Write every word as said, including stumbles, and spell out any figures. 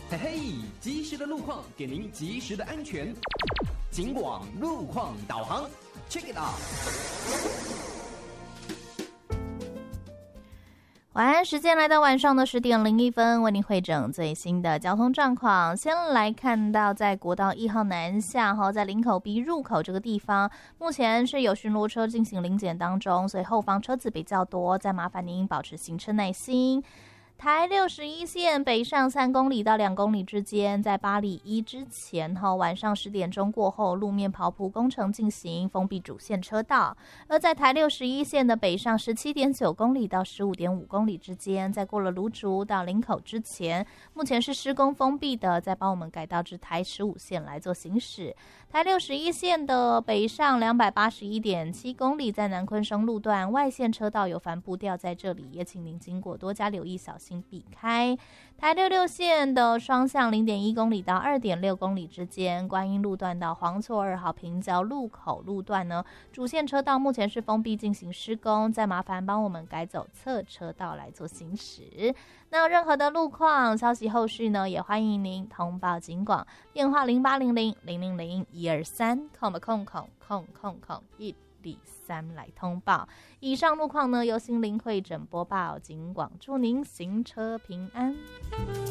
嘿嘿，及时的路况给您及时的安全。警广路况导航 ，check it out。 晚安时间来到晚上的十点零一分，为您汇整最新的交通状况。先来看到在国道一号南下哈，在林口 B 入口这个地方，目前是有巡逻车进行临检当中，所以后方车子比较多，再麻烦您保持行车耐心。台六十一线北上三公里到两公里之间，在八里一之前哈，晚上十点钟过后，路面刨铺工程进行，封闭主线车道；而在台六十一线的北上十七点九公里到十五点五公里之间，在过了芦竹到林口之前，目前是施工封闭的，再帮我们改道至台十五线来做行驶。台六十一线的北上两百八十一点七公里，在南昆生路段外线车道有帆布吊在这里，也请您经过多加留意，小心避开。台六六线的双向零点一公里到二点六公里之间，观音路段到黄厝二号平交路口路段呢，主线车道目前是封闭进行施工，再麻烦帮我们改走侧车道来做行驶。那任何的路况消息后续呢，也欢迎您通报警广，电话零八零零零零零一二三空吧空空空空空一里三来通报。以上路况呢由心灵会诊播报，警广祝您行车平安。